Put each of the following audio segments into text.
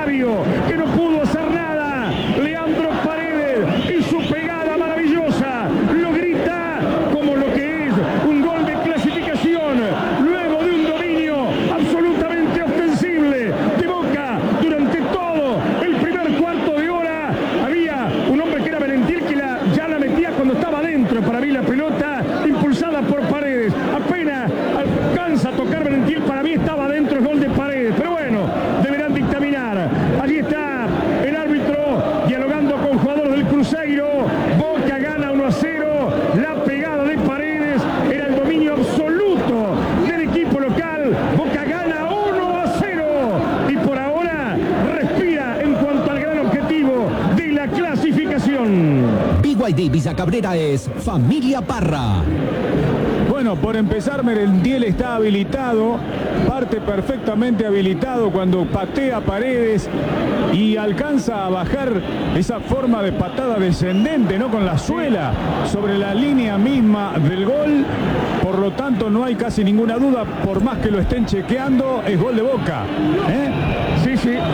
sabio, que no pudo hacer nada. Leandro Paredes y su pegada maravillosa lo grita como lo que es un gol de clasificación, luego de un dominio absolutamente ostensible de Boca durante todo el primer cuarto de hora. Había un hombre que era Merentiel que ya la metía cuando estaba dentro. Para mí la pelota impulsada por Paredes, apenas alcanza a tocar Merentiel, para mí estaba dentro el gol de Paredes, pero bueno, deberán dictaminar. Allí está el árbitro dialogando con jugadores del Cruzeiro. Boca gana 1-0, la pegada de Paredes era el dominio absoluto del equipo local. Boca gana 1-0 y por ahora respira en cuanto al gran objetivo de la clasificación. BYD Villa Cabrera es Familia Parra. Bueno, por empezar, Merentiel está habilitado, parte perfectamente habilitado cuando patea Paredes y alcanza a bajar esa forma de patada descendente, ¿no? Con la suela sobre la línea misma del gol. Por lo tanto, no hay casi ninguna duda, por más que lo estén chequeando, es gol de Boca. Sí.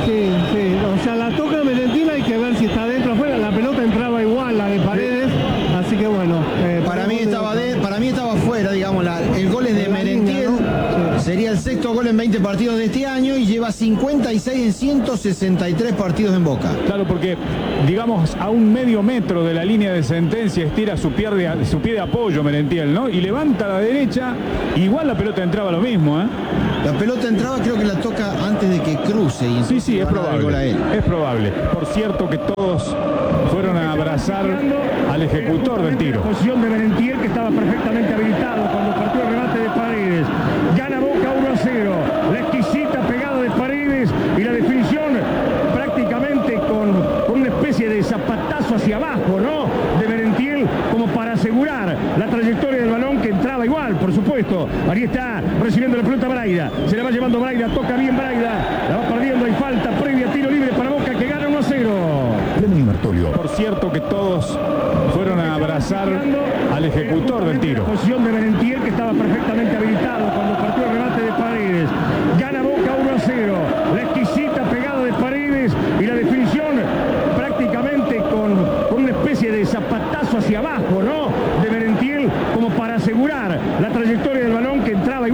O sea, la toca Merentiel, hay que ver si está dentro o afuera. La pelota entraba igual, la de Paredes. Así que bueno. Para mí estaba fuera, digamos, el gol es de Merentiel. Sería el sexto gol en 20 partidos de este año y lleva 56 en 163 partidos en Boca. Claro, porque, digamos, a un medio metro de la línea de sentencia estira su pie de apoyo Merentiel, ¿no? Y levanta a la derecha, igual la pelota entraba lo mismo, ¿eh? La pelota entraba, creo que la toca antes de que cruce. Y Sí, es probable. Es probable. Por cierto que todos fueron a abrazar al ejecutor del tiro. La posición de Merentiel, que estaba perfectamente habilitado cuando partió el remate de Paredes. Gana Boca 1-0. La exquisita pegada de Paredes y la definición prácticamente con una especie de zapatazo hacia abajo, ¿no? De Merentiel, como para asegurar la trayectoria del balón, que entraba igual, por supuesto. Ahí está recibiendo la pelota Braida. Se la va llevando Braida, toca bien Braida. La va perdiendo, hay falta previa, tiro libre para Boca, que gana 1-0. Por cierto que todos fueron a abrazar al ejecutor del tiro. La posición de Merentiel, que estaba perfectamente habilitado cuando partió el remate de Paredes.